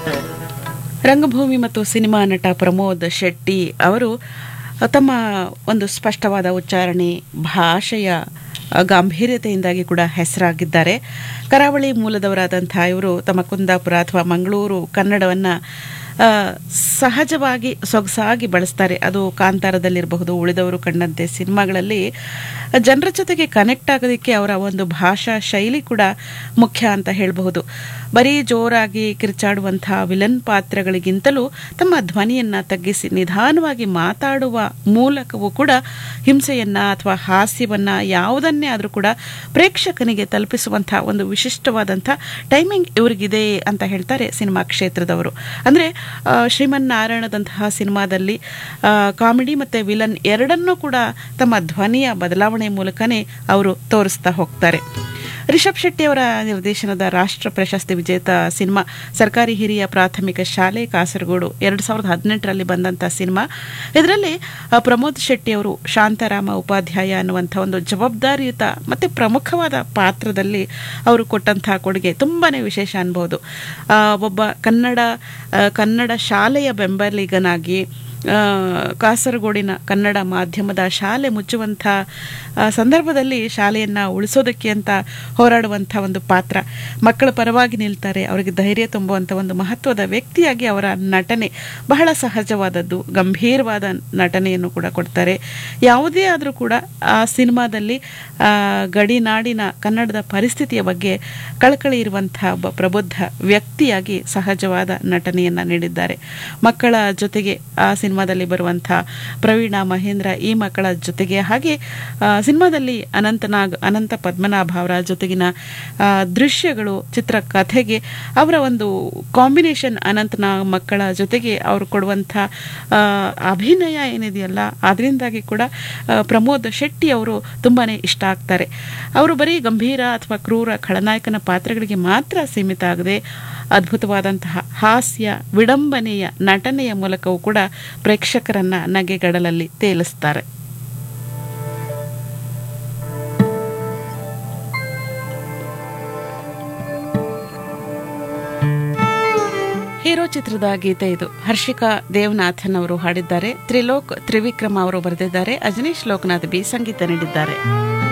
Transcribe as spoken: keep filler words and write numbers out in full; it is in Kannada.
ರಂಗಭೂಮಿ ಮತ್ತು ಸಿನಿಮಾ ನಟ ಪ್ರಮೋದ್ ಶೆಟ್ಟಿ ಅವರು ತಮ್ಮ ಒಂದು ಸ್ಪಷ್ಟವಾದ ಉಚ್ಚಾರಣೆ, ಭಾಷೆಯ ಗಾಂಭೀರ್ಯತೆಯಿಂದಾಗಿ ಕೂಡ ಹೆಸರಾಗಿದ್ದಾರೆ. ಕರಾವಳಿ ಮೂಲದವರಾದಂಥ ಇವರು ತಮ್ಮ ಕುಂದಾಪುರ ಅಥವಾ ಮಂಗಳೂರು ಕನ್ನಡವನ್ನು ಸಹಜವಾಗಿ ಸೊಗಸಾಗಿ ಬಳಸ್ತಾರೆ. ಅದು ಕಾಂತಾರದಲ್ಲಿರಬಹುದು, ಉಳಿದವರು ಕಂಡಂತೆ ಸಿನಿಮಾಗಳಲ್ಲಿ ಜನರ ಜೊತೆಗೆ ಕನೆಕ್ಟ್ ಆಗೋದಕ್ಕೆ ಅವರ ಒಂದು ಭಾಷಾ ಶೈಲಿ ಕೂಡ ಮುಖ್ಯ ಅಂತ ಹೇಳಬಹುದು. ಬರೀ ಜೋರಾಗಿ ಕಿರ್ಚಾಡುವಂಥ ವಿಲನ್ ಪಾತ್ರಗಳಿಗಿಂತಲೂ ತಮ್ಮ ಧ್ವನಿಯನ್ನು ತಗ್ಗಿಸಿ ನಿಧಾನವಾಗಿ ಮಾತಾಡುವ ಮೂಲಕವೂ ಕೂಡ ಹಿಂಸೆಯನ್ನ ಅಥವಾ ಹಾಸ್ಯವನ್ನ ಯಾವುದನ್ನೇ ಆದರೂ ಕೂಡ ಪ್ರೇಕ್ಷಕನಿಗೆ ತಲುಪಿಸುವಂಥ ಒಂದು ವಿಶಿಷ್ಟವಾದಂಥ ಟೈಮಿಂಗ್ ಇವರಿಗಿದೆ ಅಂತ ಹೇಳ್ತಾರೆ ಸಿನಿಮಾ ಕ್ಷೇತ್ರದವರು. ಅಂದರೆ ಶ್ರೀಮನ್ ನಾರಾಯಣದಂತಹ ಸಿನಿಮಾದಲ್ಲಿ ಕಾಮಿಡಿ ಮತ್ತು ವಿಲನ್ ಎರಡನ್ನೂ ಕೂಡ ತಮ್ಮ ಧ್ವನಿಯ ಬದಲಾವಣೆ ಮೂಲಕನೇ ಅವರು ತೋರಿಸ್ತಾ ಹೋಗ್ತಾರೆ. ರಿಷಬ್ ಶೆಟ್ಟಿ ಅವರ ನಿರ್ದೇಶನದ ರಾಷ್ಟ್ರ ಪ್ರಶಸ್ತಿ ವಿಜೇತ ಸಿನಿಮಾ ಸರ್ಕಾರಿ ಹಿರಿಯ ಪ್ರಾಥಮಿಕ ಶಾಲೆ ಕಾಸರಗೋಡು ಎರಡು ಸಾವಿರದ ಹದಿನೆಂಟರಲ್ಲಿ ಬಂದಂಥ ಸಿನಿಮಾ. ಇದರಲ್ಲಿ ಪ್ರಮೋದ್ ಶೆಟ್ಟಿ ಅವರು ಶಾಂತಾರಾಮ ಉಪಾಧ್ಯಾಯ ಅನ್ನುವಂಥ ಒಂದು ಜವಾಬ್ದಾರಿಯುತ ಮತ್ತು ಪ್ರಮುಖವಾದ ಪಾತ್ರದಲ್ಲಿ ಅವರು ಕೊಟ್ಟಂಥ ಕೊಡುಗೆ ತುಂಬಾ ವಿಶೇಷ ಅನ್ಬೋದು. ಒಬ್ಬ ಕನ್ನಡ ಕನ್ನಡ ಶಾಲೆಯ ಬೆಂಬಲಿಗನಾಗಿ ಕಾಸರಗೋಡಿನ ಕನ್ನಡ ಮಾಧ್ಯಮದ ಶಾಲೆ ಮುಚ್ಚುವಂಥ ಸಂದರ್ಭದಲ್ಲಿ ಶಾಲೆಯನ್ನು ಉಳಿಸೋದಕ್ಕೆ ಅಂತ ಹೋರಾಡುವಂಥ ಒಂದು ಪಾತ್ರ, ಮಕ್ಕಳ ಪರವಾಗಿ ನಿಲ್ತಾರೆ, ಅವರಿಗೆ ಧೈರ್ಯ ತುಂಬುವಂಥ ಒಂದು ಮಹತ್ವದ ವ್ಯಕ್ತಿಯಾಗಿ ಅವರ ನಟನೆ ಬಹಳ ಸಹಜವಾದದ್ದು, ಗಂಭೀರವಾದ ನಟನೆಯನ್ನು ಕೂಡ ಕೊಡ್ತಾರೆ. ಯಾವುದೇ ಆದರೂ ಕೂಡ ಆ ಸಿನಿಮಾದಲ್ಲಿ ಗಡಿನಾಡಿನ ಕನ್ನಡದ ಪರಿಸ್ಥಿತಿಯ ಬಗ್ಗೆ ಕಳಕಳಿ ಇರುವಂಥ ಒಬ್ಬ ಪ್ರಬುದ್ಧ ವ್ಯಕ್ತಿಯಾಗಿ ಸಹಜವಾದ ನಟನೆಯನ್ನು ನೀಡಿದ್ದಾರೆ. ಮಕ್ಕಳ ಜೊತೆಗೆ ಆ ಸಿನಿಮಾದಲ್ಲಿ ಬರುವಂಥ ಪ್ರವೀಣ ಮಹೇಂದ್ರ ಈ ಮಕ್ಕಳ ಜೊತೆಗೆ, ಹಾಗೆ ಸಿನಿಮಾದಲ್ಲಿ ಅನಂತನಾಗ್ ಅನಂತ ಪದ್ಮನಾಭ ಅವರ ಜೊತೆಗಿನ ದೃಶ್ಯಗಳು, ಚಿತ್ರಕಥೆಗೆ ಅವರ ಒಂದು ಕಾಂಬಿನೇಷನ್, ಅನಂತನಾಗ್ ಮಕ್ಕಳ ಜೊತೆಗೆ ಅವರು ಕೊಡುವಂಥ ಅಭಿನಯ ಏನಿದೆಯಲ್ಲ ಅದರಿಂದಾಗಿ ಕೂಡ ಪ್ರಮೋದ್ ಶೆಟ್ಟಿ ಅವರು ತುಂಬಾ ಇಷ್ಟ ಆಗ್ತಾರೆ. ಅವರು ಬರೀ ಗಂಭೀರ ಅಥವಾ ಕ್ರೂರ ಖಳನಾಯಕನ ಪಾತ್ರಗಳಿಗೆ ಮಾತ್ರ ಸೀಮಿತ ಆಗದೆ ಅದ್ಭುತವಾದಂತಹ ಹಾಸ್ಯ ವಿಡಂಬನೆಯ ನಟನೆಯ ಮೂಲಕವೂ ಕೂಡ ಪ್ರೇಕ್ಷಕರನ್ನ ನಗೆಗಡಲಲ್ಲಿ ತೇಲಿಸ್ತಾರೆ. ಹೀರೋ ಚಿತ್ರದ ಗೀತೆ ಇದು. ಹರ್ಷಿಕಾ ದೇವನಾಥನ್ ಅವರು ಹಾಡಿದ್ದಾರೆ. ತ್ರಿಲೋಕ್ ತ್ರಿವಿಕ್ರಮ ಅವರು ಬರೆದಿದ್ದಾರೆ. ಅಜನೀಶ್ ಲೋಕನಾಥ್ ಬಿ ಸಂಗೀತ ನೀಡಿದ್ದಾರೆ.